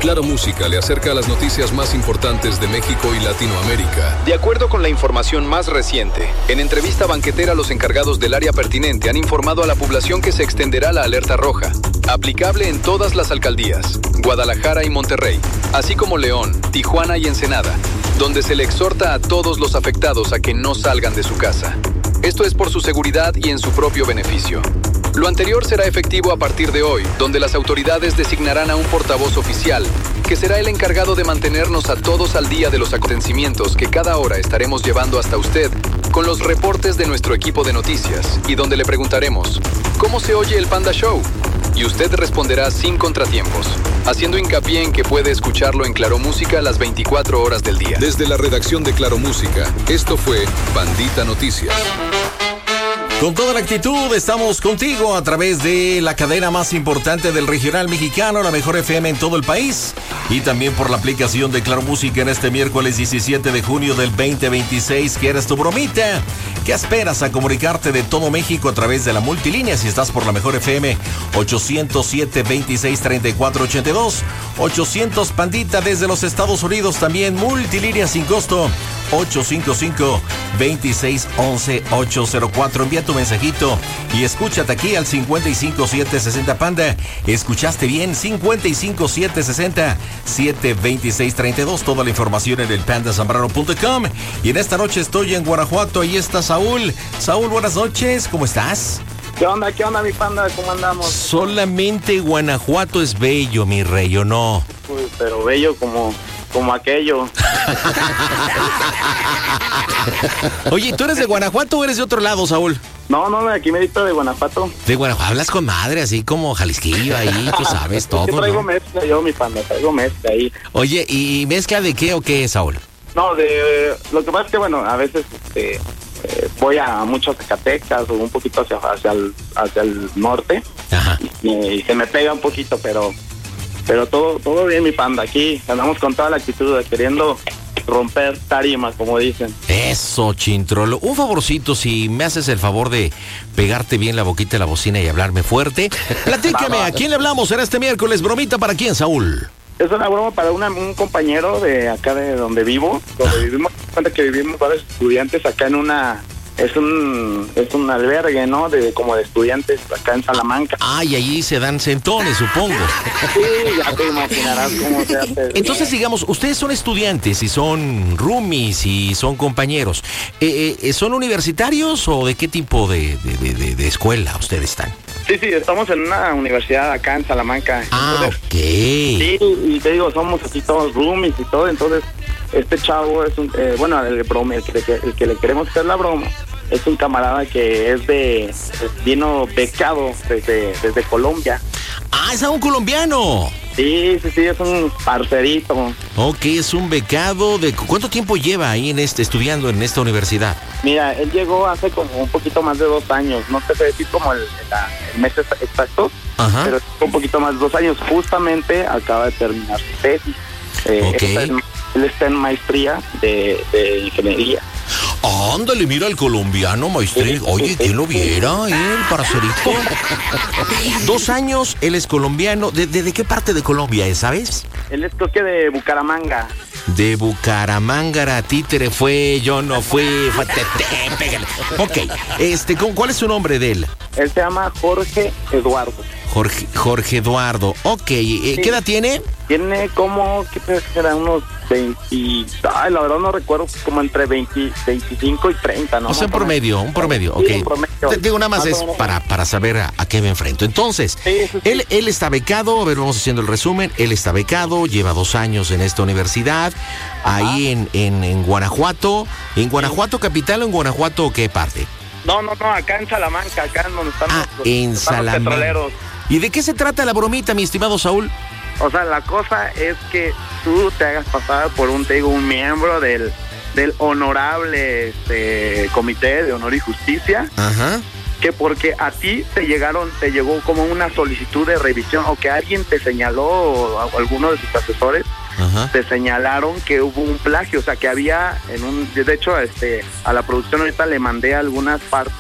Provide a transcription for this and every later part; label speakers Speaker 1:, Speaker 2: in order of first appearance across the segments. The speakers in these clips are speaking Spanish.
Speaker 1: Claro Música le acerca las noticias más importantes de México y Latinoamérica. De acuerdo con la información más reciente, en entrevista banquetera los encargados del área pertinente han informado a la población que se extenderá la alerta roja, aplicable en todas las alcaldías, Guadalajara y Monterrey, así como León, Tijuana y Ensenada, donde se le exhorta a todos los afectados a que no salgan de su casa. Esto es por su seguridad y en su propio beneficio. Lo anterior será efectivo a partir de hoy, donde las autoridades designarán a un portavoz oficial, que será el encargado de mantenernos a todos al día de los acontecimientos que cada hora estaremos llevando hasta usted, con los reportes de nuestro equipo de noticias, y donde le preguntaremos, ¿cómo se oye el Panda Show? Y usted responderá sin contratiempos, haciendo hincapié en que puede escucharlo en Claro Música las 24 horas del día. Desde la redacción de Claro Música, esto fue Pandita Noticias.
Speaker 2: Con toda la actitud estamos contigo a través de la cadena más importante del regional mexicano, la mejor FM en todo el país, y también por la aplicación de Claro Música en este miércoles 17 de junio del 2026. ¿Quieres tu bromita? ¿Qué esperas a comunicarte de todo México a través de la multilínea? Si estás por la mejor FM, 807-26-3482, 800 Pandita desde los Estados Unidos, también multilínea sin costo, 855-2611-804. Envía tu mensajito y escúchate aquí al 55760 Panda. ¿Escuchaste bien? 55760-72632. Toda la información en el pandasambrano.com. Y en esta noche estoy en Guanajuato. Ahí está Saúl. Saúl, buenas noches. ¿Cómo estás?
Speaker 3: ¿Qué onda, mi Panda? ¿Cómo andamos?
Speaker 2: Solamente Guanajuato es bello, mi rey, ¿o no?
Speaker 3: Uy, pero bello como aquello.
Speaker 2: Oye, ¿tú eres de Guanajuato o eres de otro lado, Saúl?
Speaker 3: No, aquí medito de Guanajuato.
Speaker 2: De Guanajuato, hablas con madre, así como Jalisquillo ahí, tú sabes todo,
Speaker 3: ¿no? Traigo
Speaker 2: ¿no?
Speaker 3: mezcla yo, mi Panda, traigo mezcla ahí.
Speaker 2: Oye, ¿y mezcla de qué o qué, Saúl?
Speaker 3: No, lo que pasa es que, bueno, a veces voy a muchos Zacatecas o un poquito hacia el norte.
Speaker 2: Ajá.
Speaker 3: Y se me pega un poquito, pero todo bien, mi Panda. Aquí andamos con toda la actitud de queriendo romper tarimas, como dicen.
Speaker 2: Eso, Chintrolo. Un favorcito, si me haces el favor de pegarte bien la boquita de la bocina y hablarme fuerte. Platícame, ¿a quién le hablamos en este miércoles? ¿Bromita para quién, Saúl?
Speaker 3: Es una broma para un compañero de acá de donde vivo. Vivimos, cuenta que vivimos varios estudiantes acá en una... Es un albergue, ¿no? Como de estudiantes acá en Salamanca.
Speaker 2: Ah, y allí se dan centones, supongo.
Speaker 3: Sí, ya te imaginarás cómo se hace.
Speaker 2: Entonces, digamos, ustedes son estudiantes y son roomies y son compañeros. ¿Son universitarios o de qué tipo de escuela ustedes están?
Speaker 3: Sí, estamos en una universidad acá en Salamanca.
Speaker 2: Ah,
Speaker 3: entonces,
Speaker 2: ok.
Speaker 3: Sí, y te digo, somos así todos roomies y todo, entonces este chavo es un, el que le queremos hacer la broma, es un camarada que vino becado desde Colombia.
Speaker 2: Ah, es un colombiano.
Speaker 3: Sí, es un parcerito.
Speaker 2: Ok, es un becado de... ¿Cuánto tiempo lleva ahí estudiando en esta universidad?
Speaker 3: Mira, él llegó hace como un poquito más de 2 años, no te sé decir como el mes exacto. Ajá. Pero un poquito más de 2 años, justamente acaba de terminar su tesis.
Speaker 2: Okay.
Speaker 3: Él está en maestría de ingeniería.
Speaker 2: Ándale, mira el colombiano, maestría. Oye, ¿quién lo viera, el parcerito? 2 años, él es colombiano. ¿De qué parte de Colombia es, sabes?
Speaker 3: Él es, creo que de Bucaramanga.
Speaker 2: De Bucaramanga, títere fue, yo no fui. Pégale. Ok, ¿cuál es su nombre de él?
Speaker 3: Él se llama Jorge Eduardo.
Speaker 2: Jorge Eduardo, ok. ¿Qué edad tiene?
Speaker 3: Tiene como, ¿qué será? Unos 20... Ay, la verdad no recuerdo, como entre 25 y 30, ¿no?
Speaker 2: O sea, un promedio, ok.
Speaker 3: Sí, un promedio.
Speaker 2: Te digo, nada más es para saber a qué me enfrento. Entonces,
Speaker 3: sí.
Speaker 2: Él está becado, a ver, vamos haciendo el resumen. Él está becado, lleva 2 años en esta universidad, ahí en Guanajuato. ¿En Guanajuato capital o en Guanajuato qué parte?
Speaker 3: No, acá en Salamanca, acá en donde están
Speaker 2: en Salamanca.
Speaker 3: Los petroleros.
Speaker 2: ¿Y de qué se trata la bromita, mi estimado Saúl?
Speaker 3: O sea, la cosa es que tú te hagas pasar por un miembro del honorable Comité de Honor y Justicia. Ajá. Que porque a ti te llegó como una solicitud de revisión, o que alguien te señaló, o alguno de sus asesores, ajá, te señalaron que hubo un plagio, o sea, que había de hecho, a la producción ahorita le mandé algunas partes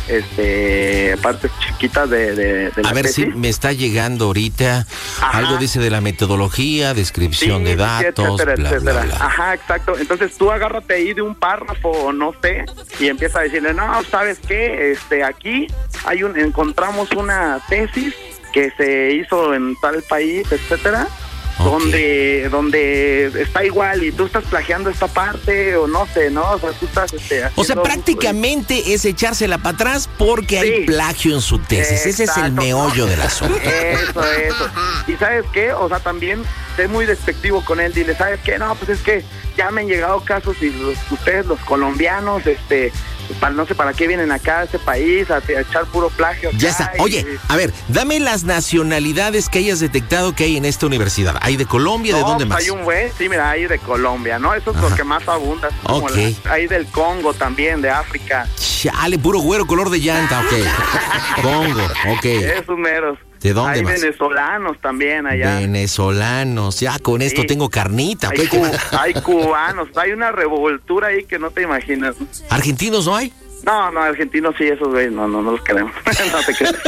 Speaker 3: partes chiquitas de la
Speaker 2: A ver
Speaker 3: tesis.
Speaker 2: si me está llegando ahorita. Ajá. Algo dice de la metodología, descripción de datos,
Speaker 3: etcétera, etcétera.
Speaker 2: Bla.
Speaker 3: Ajá, exacto. Entonces tú agárrate ahí de un párrafo o no sé y empieza a decirle, no, ¿sabes qué? Aquí encontramos una tesis que se hizo en tal país, etcétera. Okay. Donde está igual y tú estás plagiando esta parte o no sé, ¿no? O sea, tú estás
Speaker 2: o sea, prácticamente es echársela para atrás porque hay plagio en su tesis. Ese es el meollo del asunto.
Speaker 3: Eso. ¿Y sabes qué? O sea, también sé muy despectivo con él. Dile, ¿sabes qué? No, pues es que ya me han llegado casos y ustedes los colombianos, no sé para qué vienen acá a este país a echar puro plagio acá.
Speaker 2: Ya está. Oye, a ver, dame las nacionalidades que hayas detectado que hay en esta universidad. ¿Hay de Colombia? ¿De dónde más?
Speaker 3: Hay un buen, sí, mira, hay de Colombia, ¿no? Eso es lo que más abunda. Hay del Congo también, de África.
Speaker 2: Chale, puro güero, color de llanta, ok. Congo, ok.
Speaker 3: Esos meros.
Speaker 2: ¿De dónde
Speaker 3: hay
Speaker 2: más?
Speaker 3: Venezolanos también allá.
Speaker 2: Venezolanos, ya con esto tengo carnita.
Speaker 3: Hay cubanos, hay una revoltura ahí que no te imaginas.
Speaker 2: ¿Argentinos no hay?
Speaker 3: No, argentinos sí, esos güeyes, no los queremos. No te creas.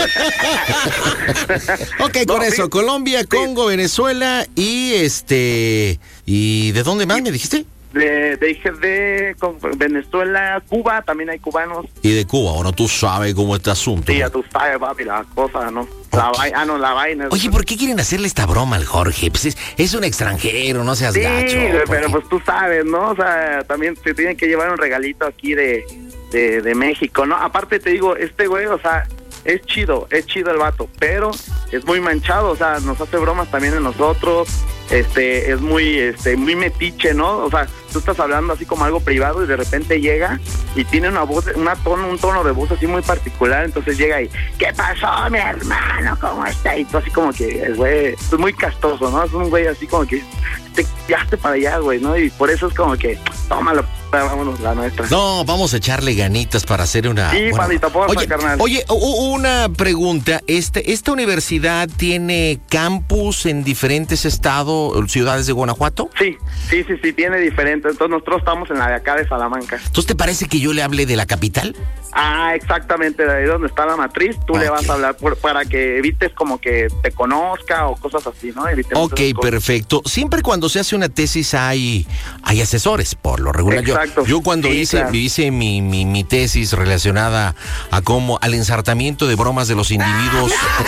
Speaker 2: Ok, con eso, Colombia, Congo, Venezuela y ¿y de dónde más me dijiste?
Speaker 3: De Venezuela, Cuba, también hay cubanos.
Speaker 2: Y de Cuba, ahora tú sabes cómo está asunto.
Speaker 3: Sí, ya tú sabes, papi, la cosa, ¿no? Okay. La vaina.
Speaker 2: Oye, ¿por qué quieren hacerle esta broma al Jorge? Pues es un extranjero, no seas gacho.
Speaker 3: Sí, pero pues tú sabes, ¿no? O sea, también se tienen que llevar un regalito aquí de México, ¿no? Aparte te digo, güey, o sea, es chido el vato, pero es muy manchado, o sea, nos hace bromas también a nosotros, es muy metiche, ¿no? O sea, tú estás hablando así como algo privado y de repente llega y tiene una voz, un tono de voz así muy particular, entonces llega y, ¿qué pasó, mi hermano? ¿Cómo está? Y tú así como que, el güey, es muy castoso, ¿no? Es un güey así como que, te quedaste para allá, güey, ¿no? Y por eso es como que, tómalo, vámonos, la nuestra.
Speaker 2: No, vamos a echarle ganitas para hacer una...
Speaker 3: Sí, pandita, porfa, carnal.
Speaker 2: Oye, una pregunta, ¿esta universidad tiene campus en diferentes estados, ciudades de Guanajuato?
Speaker 3: Sí, tiene diferentes. Entonces nosotros estamos en la de acá de Salamanca.
Speaker 2: ¿Entonces te parece que yo le hable de la capital?
Speaker 3: Exactamente, de ahí donde está la matriz, tú le vas a hablar para que evites como que te conozca o cosas así, ¿no?
Speaker 2: Ok, perfecto. Siempre cuando se hace una tesis hay asesores, por lo regular.
Speaker 3: Exacto.
Speaker 2: Yo cuando hice mi tesis relacionada al ensartamiento de bromas de los individuos,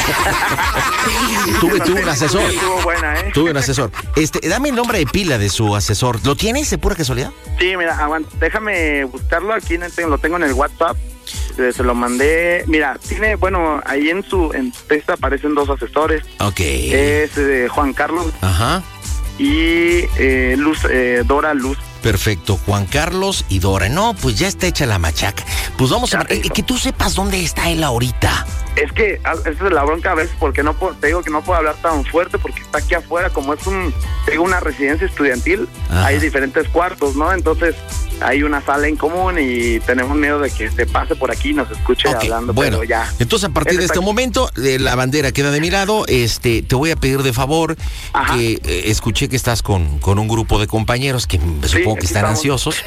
Speaker 2: tuve un asesor.
Speaker 3: Estuvo buena, ¿eh?
Speaker 2: Tuve un asesor. Dame el nombre de pila de su asesor. ¿Lo tienes de pura casualidad?
Speaker 3: Sí, mira, aguanta, déjame buscarlo aquí, lo tengo en el WhatsApp. Se lo mandé. Mira, tiene, bueno, ahí en texto aparecen dos asesores.
Speaker 2: Ok.
Speaker 3: Es Juan Carlos.
Speaker 2: Ajá.
Speaker 3: Y Dora Luz.
Speaker 2: Perfecto, Juan Carlos y Dora. No, pues ya está hecha la machaca. Pues vamos a ver, que tú sepas dónde está él ahorita.
Speaker 3: Es que esa es la bronca a veces, porque te digo que no puedo hablar tan fuerte porque está aquí afuera, como es una residencia estudiantil. Ajá. Hay diferentes cuartos, ¿no? Entonces hay una sala en común y tenemos miedo de que se pase por aquí y nos escuche hablando.
Speaker 2: Bueno,
Speaker 3: pero ya.
Speaker 2: Entonces a partir de este momento, la bandera queda de mi lado. Te voy a pedir de favor que escuché que estás con un grupo de compañeros que supongo que están ansiosos.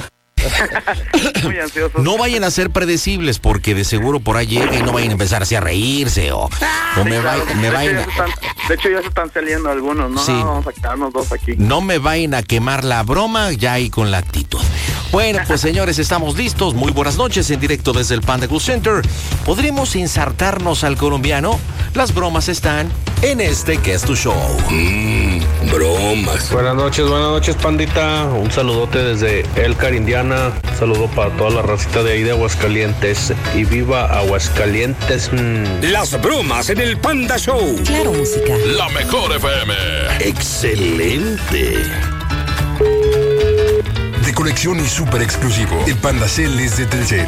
Speaker 3: Muy ansiosos.
Speaker 2: No vayan a ser predecibles porque de seguro por ahí llega y no vayan a empezar así a reírse o me vayan.
Speaker 3: De hecho ya se están saliendo algunos, ¿no? Sí. No, vamos a quedarnos dos aquí.
Speaker 2: No me vayan a quemar la broma ya ahí con la actitud. Bueno, pues señores, estamos listos. Muy buenas noches en directo desde el Panda Cool Center. ¿Podremos insertarnos al colombiano? Las bromas están en que es tu show.
Speaker 4: Bromas. Buenas noches, pandita. Un saludote desde Elkhart, Indiana. Un saludo para toda la racita de ahí de Aguascalientes. Y viva Aguascalientes.
Speaker 5: Las bromas en el Panda Show.
Speaker 6: Claro, música.
Speaker 5: La mejor FM.
Speaker 7: Excelente. De colección y súper exclusivo. El Panda Cell es de Telcel.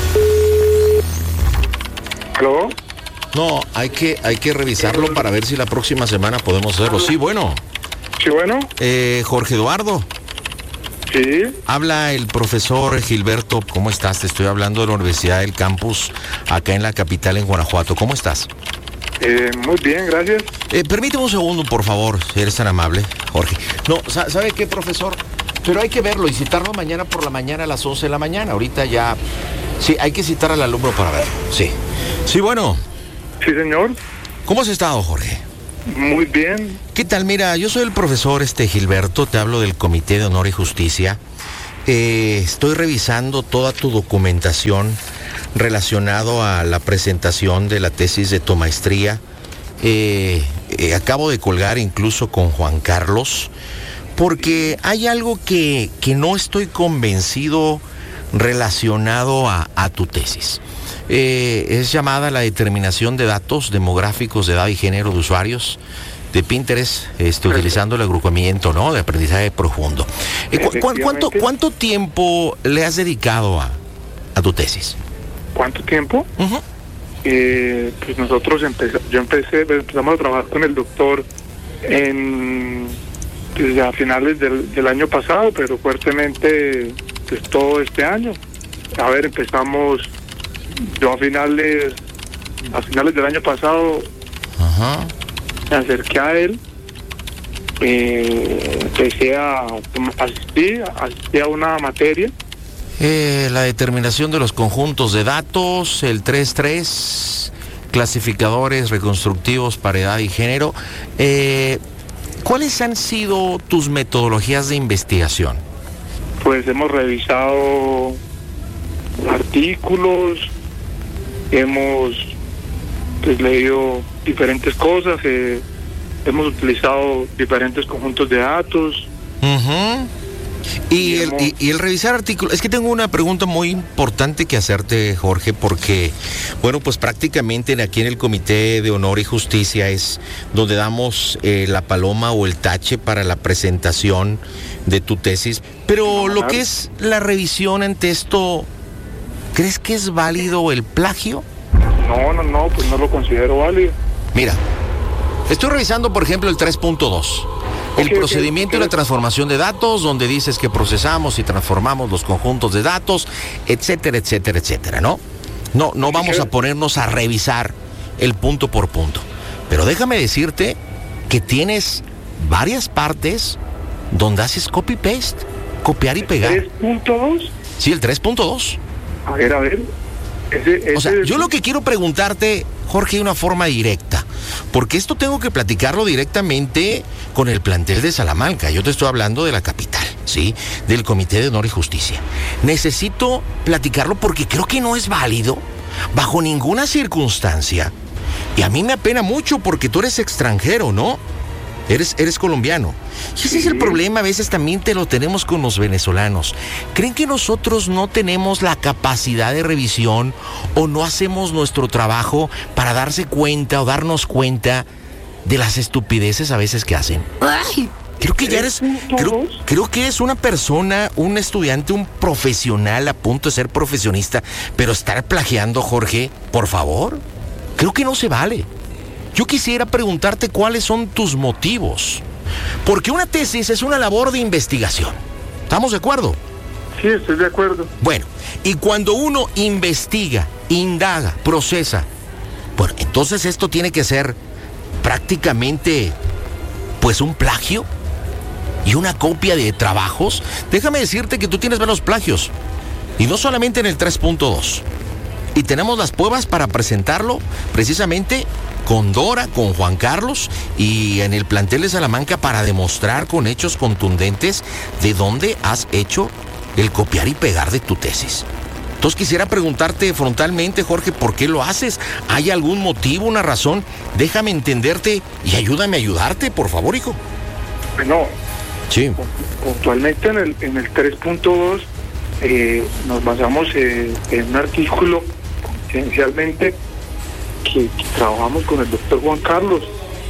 Speaker 3: ¿Aló?
Speaker 2: No, hay que revisarlo para ver si la próxima semana podemos hacerlo. Sí, bueno.
Speaker 3: Sí, bueno.
Speaker 2: Jorge Eduardo.
Speaker 3: Sí.
Speaker 2: Habla el profesor Gilberto. ¿Cómo estás? Te estoy hablando de la Universidad del Campus, acá en la capital, en Guanajuato. ¿Cómo estás?
Speaker 3: Muy bien, gracias.
Speaker 2: Permíteme un segundo, por favor, si eres tan amable, Jorge. No, ¿sabe qué, profesor? Pero hay que verlo y citarlo mañana por la mañana a las 11 de la mañana. Ahorita ya Sí, hay que citar al alumno para verlo. Sí. Sí, bueno.
Speaker 3: Sí, señor.
Speaker 2: ¿Cómo has estado, Jorge?
Speaker 3: Muy bien.
Speaker 2: ¿Qué tal? Mira, yo soy el profesor Gilberto, te hablo del Comité de Honor y Justicia. Estoy revisando toda tu documentación relacionado a la presentación de la tesis de tu maestría. Acabo de colgar incluso con Juan Carlos, porque hay algo que no estoy convencido relacionado a tu tesis. Es llamada la determinación de datos demográficos de edad y género de usuarios de Pinterest, utilizando el agrupamiento, ¿no?, de aprendizaje profundo. ¿Cuánto tiempo le has dedicado a tu tesis?
Speaker 3: ¿Cuánto tiempo?
Speaker 2: Uh-huh.
Speaker 3: Pues nosotros empezamos a trabajar con el doctor desde a finales del año pasado, pero fuertemente pues todo este año. A ver, empezamos, yo a finales del año pasado, uh-huh, me acerqué a él, empecé a asistir a una materia.
Speaker 2: La determinación de los conjuntos de datos, el 3.3, clasificadores reconstructivos para edad y género. ¿Cuáles han sido tus metodologías de investigación?
Speaker 3: Pues hemos revisado artículos, hemos leído diferentes cosas, hemos utilizado diferentes conjuntos de datos.
Speaker 2: Uh-huh. Y el revisar artículos, es que tengo una pregunta muy importante que hacerte, Jorge, porque, bueno, pues prácticamente aquí en el Comité de Honor y Justicia es donde damos la paloma o el tache para la presentación de tu tesis, pero lo que es la revisión ante esto, ¿crees que es válido el plagio?
Speaker 3: No, pues no lo considero válido.
Speaker 2: Mira, estoy revisando, por ejemplo, el 3.2. El procedimiento y la transformación de datos, donde dices que procesamos y transformamos los conjuntos de datos, etcétera, etcétera, etcétera, ¿no? No vamos a ponernos a revisar el punto por punto. Pero déjame decirte que tienes varias partes donde haces copy-paste, copiar y pegar.
Speaker 3: ¿3.2?
Speaker 2: Sí, el 3.2.
Speaker 3: A ver.
Speaker 2: O sea, yo lo que quiero preguntarte, Jorge, de una forma directa, porque esto tengo que platicarlo directamente con el plantel de Salamanca. Yo te estoy hablando de la capital, ¿sí?, del Comité de Honor y Justicia. Necesito platicarlo porque creo que no es válido bajo ninguna circunstancia. Y a mí me apena mucho porque tú eres extranjero, ¿no? Eres colombiano. Y ese es el problema, a veces también te lo tenemos con los venezolanos. ¿Creen que nosotros no tenemos la capacidad de revisión o no hacemos nuestro trabajo para darse cuenta o darnos cuenta de las estupideces a veces que hacen? ¡Ay! Creo que ya eres... Creo que es una persona, un estudiante, un profesional a punto de ser profesionista, pero estar plagiando, Jorge, por favor, creo que no se vale. Yo quisiera preguntarte cuáles son tus motivos. Porque una tesis es una labor de investigación. ¿Estamos de acuerdo?
Speaker 3: Sí, estoy de acuerdo.
Speaker 2: Bueno, y cuando uno investiga, indaga, procesa, bueno, entonces esto tiene que ser prácticamente, pues, un plagio y una copia de trabajos. Déjame decirte que tú tienes menos plagios. Y no solamente en el 3.2. Y tenemos las pruebas para presentarlo precisamente con Dora, con Juan Carlos y en el plantel de Salamanca para demostrar con hechos contundentes de dónde has hecho el copiar y pegar de tu tesis. Entonces quisiera preguntarte frontalmente, Jorge, ¿por qué lo haces? ¿Hay algún motivo, una razón? Déjame entenderte y ayúdame a ayudarte, por favor, hijo.
Speaker 3: Bueno,
Speaker 2: sí.
Speaker 3: Puntualmente en el 3.2 nos basamos en un artículo esencialmente que trabajamos con el doctor Juan Carlos.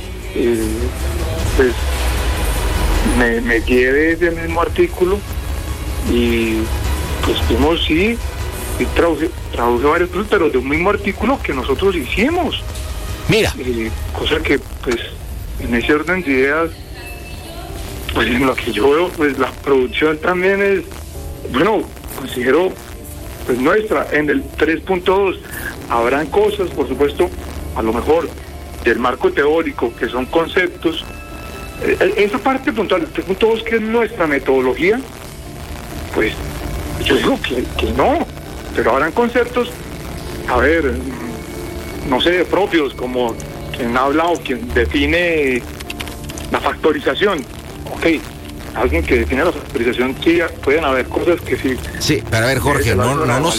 Speaker 3: Pues me guié de ese mismo artículo y pues traduje varios cosas, pero de un mismo artículo que nosotros hicimos.
Speaker 2: Mira.
Speaker 3: Cosa que pues en ese orden de ideas, pues en lo que yo veo, pues la producción también es, bueno, considero pues nuestra. En el 3.2 habrán cosas, por supuesto, a lo mejor del marco teórico, que son conceptos. Esa parte puntual, el 3.2, que es nuestra metodología, pues yo digo que no.
Speaker 6: pero ahora en conceptos, a ver, no sé, propios, como quien habla o quien define la factorización. Ok, alguien que define la factorización, sí, pueden haber cosas que sí.
Speaker 2: Sí, pero a ver, Jorge, no nos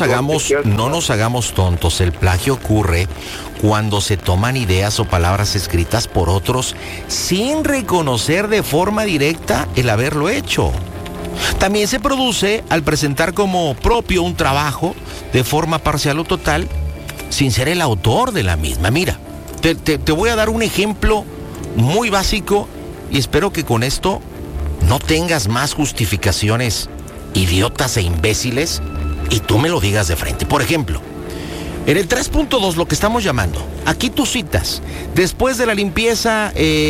Speaker 2: hagamos tontos. El plagio ocurre cuando se toman ideas o palabras escritas por otros sin reconocer de forma directa el haberlo hecho. También se produce al presentar como propio un trabajo de forma parcial o total, sin ser el autor de la misma. Mira, te voy a dar un ejemplo muy básico y espero que con esto no tengas más justificaciones idiotas e imbéciles y tú me lo digas de frente. Por ejemplo, en el 3.2, lo que estamos llamando, aquí tú citas, después de la limpieza,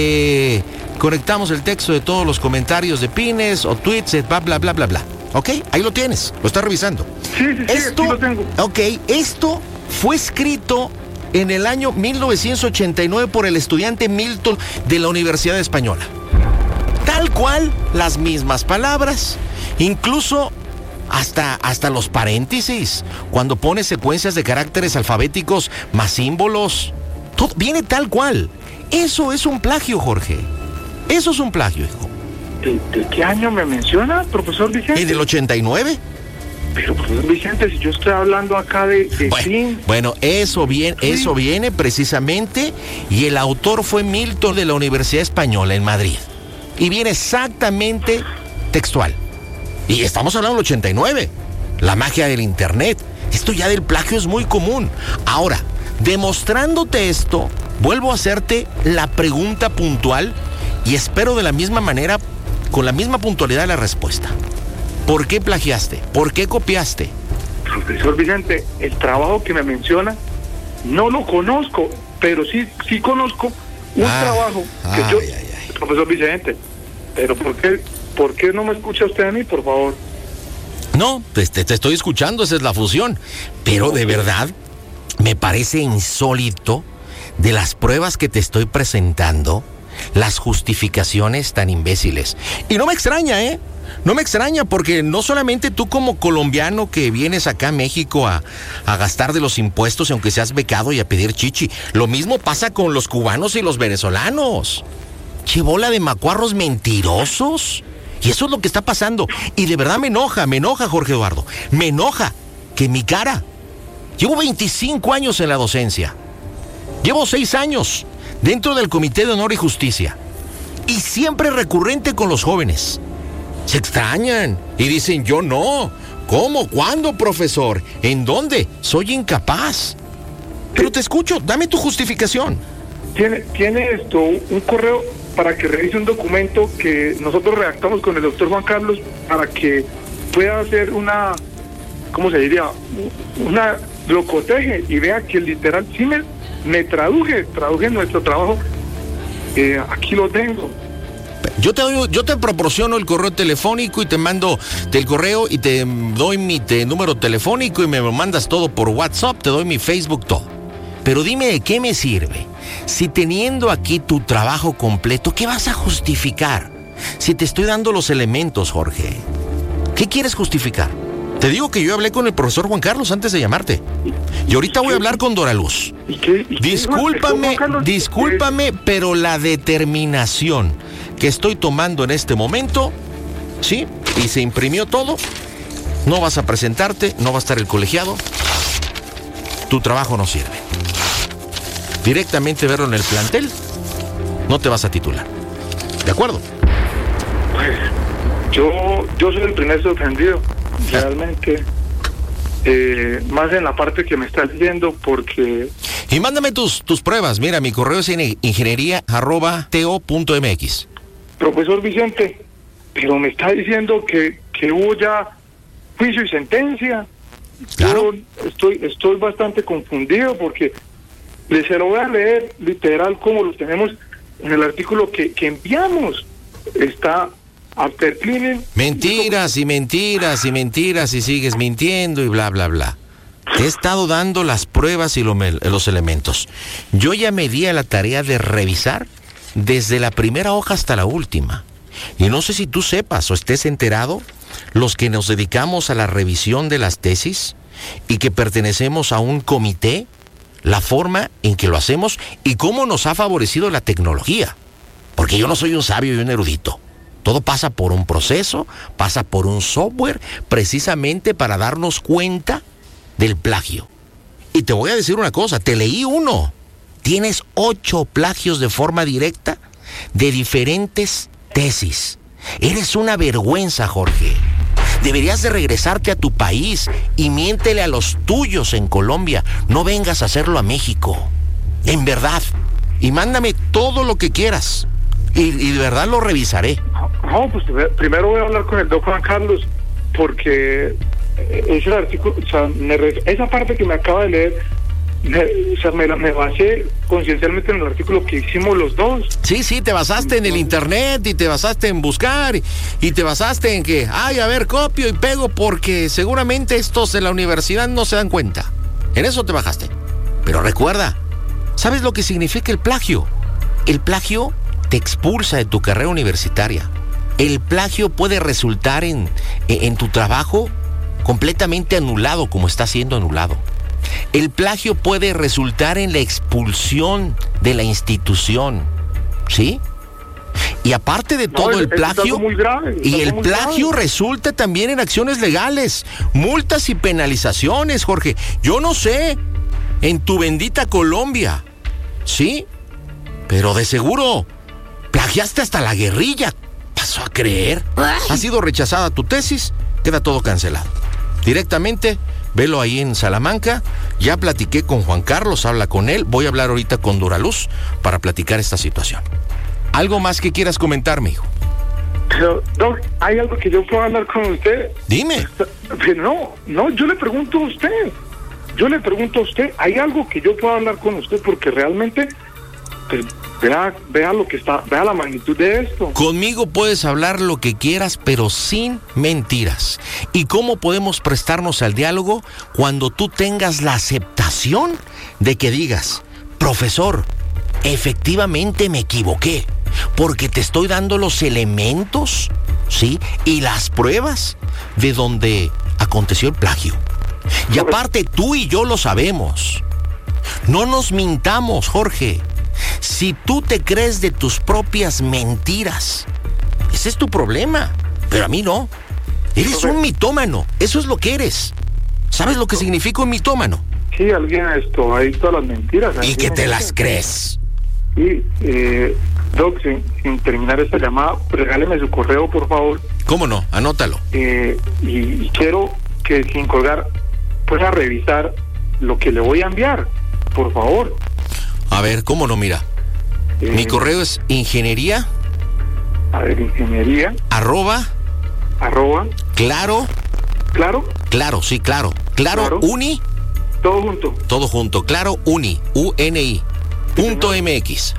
Speaker 2: conectamos el texto de todos los comentarios de pines o tweets, bla, bla, bla, bla, bla. ¿Ok? Ahí lo tienes, lo estás revisando.
Speaker 6: Sí, esto, lo tengo.
Speaker 2: Ok, esto fue escrito en el año 1989 por el estudiante Milton de la Universidad Española. Tal cual, las mismas palabras, incluso hasta los paréntesis, cuando pone secuencias de caracteres alfabéticos más símbolos, todo viene tal cual. Eso es un plagio, Jorge. Eso es un plagio, hijo.
Speaker 6: ¿De qué año me menciona, profesor Vicente?
Speaker 2: ¿En el 89?
Speaker 6: Pero, profesor Vicente, si yo estoy hablando acá de
Speaker 2: bueno, eso viene precisamente, y el autor fue Milton de la Universidad Española en Madrid. Y viene exactamente textual. Y estamos hablando del 89. La magia del internet. Esto ya del plagio es muy común. Ahora, demostrándote esto, vuelvo a hacerte la pregunta puntual y espero de la misma manera, con la misma puntualidad, la respuesta. ¿Por qué plagiaste? ¿Por qué copiaste?
Speaker 6: Profesor Vicente, el trabajo que me menciona no lo conozco, pero sí conozco un trabajo que yo... Profesor Vicente, pero ¿por qué no me escucha usted a mí, por favor?
Speaker 2: No, te estoy escuchando, esa es la fusión. Pero de verdad, me parece insólito de las pruebas que te estoy presentando, las justificaciones tan imbéciles. Y no me extraña, No me extraña, porque no solamente tú como colombiano que vienes acá a México a gastar de los impuestos, aunque seas becado, y a pedir chichi. Lo mismo pasa con los cubanos y los venezolanos. ¡Qué bola de macuarros mentirosos! Y eso es lo que está pasando. Y de verdad me enoja, Jorge Eduardo. Me enoja que mi cara... Llevo 25 años en la docencia. Llevo 6 años dentro del Comité de Honor y Justicia. Y siempre recurrente con los jóvenes. Se extrañan y dicen, yo no. ¿Cómo? ¿Cuándo, profesor? ¿En dónde? Soy incapaz. Pero te escucho, dame tu justificación.
Speaker 6: Tiene esto, un correo para que revise un documento que nosotros redactamos con el doctor Juan Carlos para que pueda hacer una, ¿cómo se diría? Lo coteje y vea que literal sí me traduje nuestro trabajo. Aquí lo tengo.
Speaker 2: Yo te proporciono el correo telefónico y te mando el correo y te doy mi número telefónico y me lo mandas todo por WhatsApp, te doy mi Facebook, todo. Pero dime, ¿de qué me sirve? Si teniendo aquí tu trabajo completo, ¿qué vas a justificar? Si te estoy dando los elementos, Jorge. ¿Qué quieres justificar? Te digo que yo hablé con el profesor Juan Carlos antes de llamarte. Y ahorita voy a hablar con Dora Luz. Discúlpame, pero la determinación que estoy tomando en este momento, ¿sí? Y se imprimió todo. No vas a presentarte, no va a estar el colegiado. Tu trabajo no sirve. Directamente verlo en el plantel, no te vas a titular. ¿De acuerdo?
Speaker 6: Pues yo soy el primer sorprendido, realmente, más en la parte que me estás diciendo, porque...
Speaker 2: Y mándame tus pruebas. Mira, mi correo es ingeniería@to.mx.
Speaker 6: Profesor Vicente, pero me está diciendo que hubo ya juicio y sentencia.
Speaker 2: Claro.
Speaker 6: Yo estoy bastante confundido porque se lo voy a leer literal como lo tenemos en el artículo que enviamos. Está after cleaning.
Speaker 2: Mentiras y sigues mintiendo y bla, bla, bla. Te he estado dando las pruebas y los elementos. Yo ya me di a la tarea de revisar desde la primera hoja hasta la última. Y no sé si tú sepas o estés enterado, los que nos dedicamos a la revisión de las tesis, y que pertenecemos a un comité, la forma en que lo hacemos y cómo nos ha favorecido la tecnología. Porque yo no soy un sabio y un erudito. Todo pasa por un proceso, pasa por un software, precisamente para darnos cuenta del plagio. Y te voy a decir una cosa, te leí uno. Tienes 8 plagios de forma directa de diferentes tesis. Eres una vergüenza, Jorge. Deberías de regresarte a tu país y miéntele a los tuyos en Colombia. No vengas a hacerlo a México. En verdad. Y mándame todo lo que quieras. Y de verdad lo revisaré.
Speaker 6: No, pues primero voy a hablar con el doctor Juan Carlos, porque ese artículo, o sea, esa parte que me acaba de leer, me basé conciencialmente en el artículo que hicimos los dos.
Speaker 2: Sí, te basaste en el internet y te basaste en buscar y te basaste en que, a ver, copio y pego porque seguramente estos de la universidad no se dan cuenta. En eso te bajaste. Pero recuerda, ¿sabes lo que significa el plagio? El plagio te expulsa de tu carrera universitaria. El plagio puede resultar en tu trabajo completamente anulado, como está siendo anulado. El plagio puede resultar en la expulsión de la institución, ¿sí? Y aparte de todo el plagio, y el plagio resulta también en acciones legales, multas y penalizaciones, Jorge. Yo no sé, en tu bendita Colombia, ¿sí? Pero de seguro, plagiaste hasta la guerrilla. ¿Pasó a creer? Ha sido rechazada tu tesis, queda todo cancelado. Directamente, velo ahí en Salamanca. Ya platiqué con Juan Carlos, habla con él. Voy a hablar ahorita con Duraluz para platicar esta situación. ¿Algo más que quieras comentarme, hijo?
Speaker 6: Pero, Doc, ¿hay algo que yo pueda hablar con usted?
Speaker 2: Dime.
Speaker 6: No, yo le pregunto a usted. ¿Hay algo que yo pueda hablar con usted? Porque realmente, pues, vea lo que está, vea la magnitud de esto.
Speaker 2: Conmigo puedes hablar lo que quieras, pero sin mentiras. ¿Y cómo podemos prestarnos al diálogo cuando tú tengas la aceptación de que digas, profesor, efectivamente me equivoqué, porque te estoy dando los elementos, ¿sí? Y las pruebas de donde aconteció el plagio. Y aparte, tú y yo lo sabemos. No nos mintamos, Jorge. Si tú te crees de tus propias mentiras, ese es tu problema, pero a mí no. Eres un mitómano, eso es lo que eres. ¿Sabes lo que significa un mitómano?
Speaker 6: Sí, alguien adicto a las mentiras.
Speaker 2: Y que te las crees.
Speaker 6: Sí, Doc, sin terminar esta llamada, regáleme su correo, por favor.
Speaker 2: ¿Cómo no? Anótalo.
Speaker 6: Y quiero que sin colgar pueda revisar lo que le voy a enviar, por favor.
Speaker 2: A ver, ¿cómo no? Mira, mi correo es ingeniería.
Speaker 6: A ver, ingeniería.
Speaker 2: Arroba. Claro. Sí, claro. Claro. Uni. Todo junto. Claro, uni. UNI. .mx.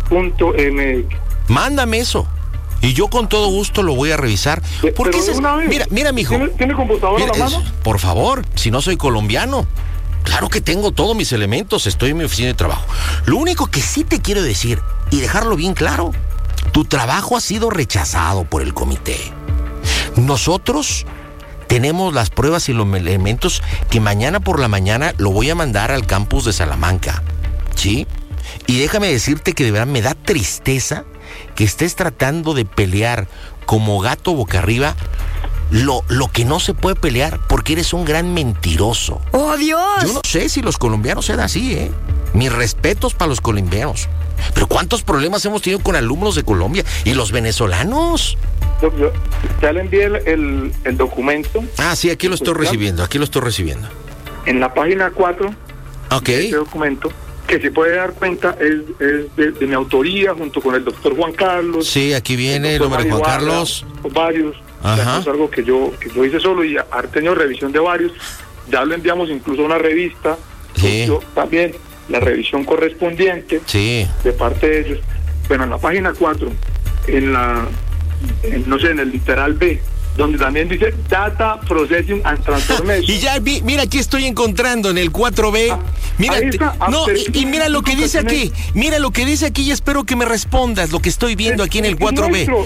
Speaker 2: Mándame eso. Y yo con todo gusto lo voy a revisar. Porque mira, mijo.
Speaker 6: ¿Tiene computadora a la mano?
Speaker 2: Por favor, si no soy colombiano. Claro que tengo todos mis elementos, estoy en mi oficina de trabajo. Lo único que sí te quiero decir, y dejarlo bien claro, tu trabajo ha sido rechazado por el comité. Nosotros tenemos las pruebas y los elementos que mañana por la mañana lo voy a mandar al campus de Salamanca, ¿sí? Y déjame decirte que de verdad me da tristeza que estés tratando de pelear como gato boca arriba lo que no se puede pelear, porque eres un gran mentiroso.
Speaker 8: ¡Oh, Dios!
Speaker 2: Yo no sé si los colombianos sean así, ¿eh? Mis respetos para los colombianos. Pero ¿cuántos problemas hemos tenido con alumnos de Colombia y los venezolanos?
Speaker 6: Ya le envié el documento.
Speaker 2: Ah, sí, aquí lo estoy recibiendo.
Speaker 6: En la página 4,
Speaker 2: okay.
Speaker 6: Este documento, que se puede dar cuenta, es de mi autoría, junto con el doctor Juan Carlos.
Speaker 2: Sí, aquí viene el nombre de Juan Carlos.
Speaker 6: Varios.
Speaker 2: Ajá.
Speaker 6: Es algo que yo hice solo y ha tenido revisión de varios. Ya lo enviamos incluso a una revista.
Speaker 2: Sí.
Speaker 6: Yo también la revisión correspondiente.
Speaker 2: Sí.
Speaker 6: De parte de ellos. Bueno, en la página 4, en el literal B, donde también dice Data Processing and Transformation.
Speaker 2: Y ya mira, aquí estoy encontrando en el 4B. Mira, y mira lo que dice aquí. Mira lo que dice aquí y espero que me respondas lo que estoy viendo aquí en el 4B.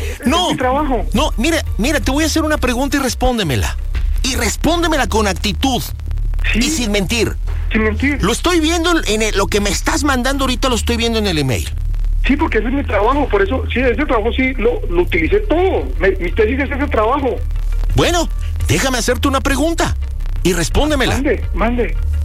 Speaker 6: No,
Speaker 2: mira, te voy a hacer una pregunta y respóndemela. Y respóndemela con actitud.
Speaker 6: Sí.
Speaker 8: Y sin mentir.
Speaker 6: Sin mentir.
Speaker 8: Lo estoy viendo lo que me estás mandando ahorita, lo estoy viendo en el email.
Speaker 6: Sí, porque ese es mi trabajo, por eso, sí, ese trabajo sí lo utilicé todo. Mi tesis es ese trabajo.
Speaker 8: Bueno, déjame hacerte una pregunta y respóndemela.
Speaker 6: Mande.